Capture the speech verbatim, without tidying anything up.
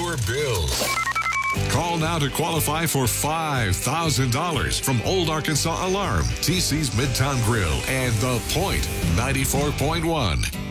fewer bills. Call now to qualify for five thousand dollars from Old Arkansas Alarm, T C's Midtown Grill, and The Point ninety-four point one.